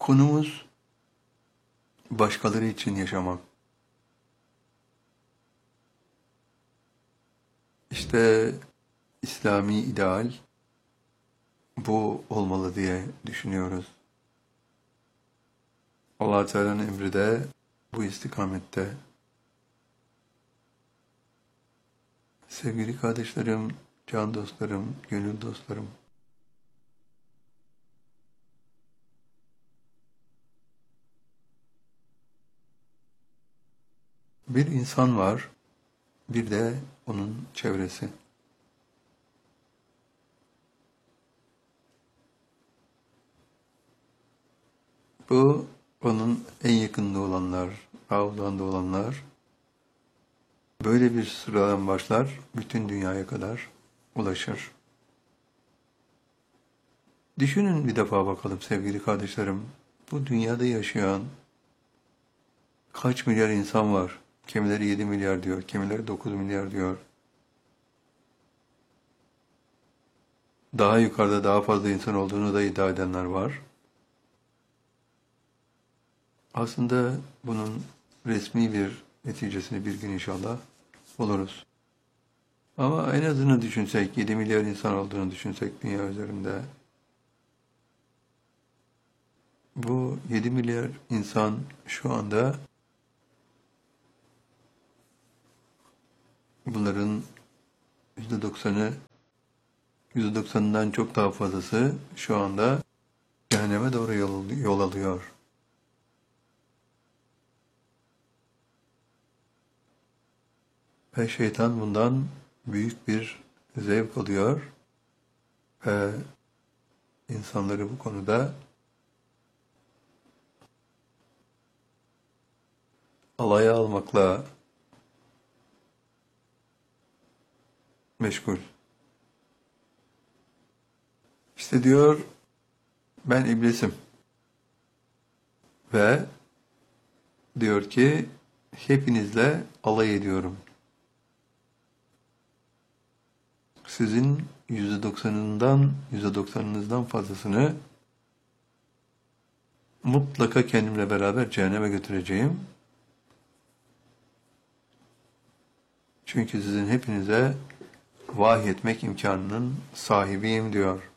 Konumuz başkaları için yaşamak. İşte İslami ideal bu olmalı diye düşünüyoruz. Allah Teala'nın emri de bu istikamette. Sevgili kardeşlerim, can dostlarım, gönül dostlarım. Bir insan var, bir de onun çevresi. Bu onun en yakınında olanlar, avlanda olanlar. Böyle bir sıradan başlar, bütün dünyaya kadar ulaşır. Düşünün bir defa bakalım sevgili kardeşlerim. Bu dünyada yaşayan kaç milyar insan var? Kimileri 7 milyar diyor, kimileri 9 milyar diyor. Daha yukarıda daha fazla insan olduğunu da iddia edenler var. Aslında bunun resmi bir neticesini bir gün inşallah buluruz. Ama en azını düşünsek, 7 milyar insan olduğunu düşünsek dünya üzerinde, bu 7 milyar insan şu anda bunların %90'ı, %90'ından çok daha fazlası şu anda cehenneme doğru yol alıyor. Ve şeytan bundan büyük bir zevk alıyor ve insanları bu konuda alaya almakla meşgul. İşte diyor, ben iblisim ve diyor ki hepinizle alay ediyorum. Sizin %90'ınızdan fazlasını mutlaka kendimle beraber cehenneme götüreceğim. Çünkü sizin hepinize vahyetmek imkanının sahibiyim diyor.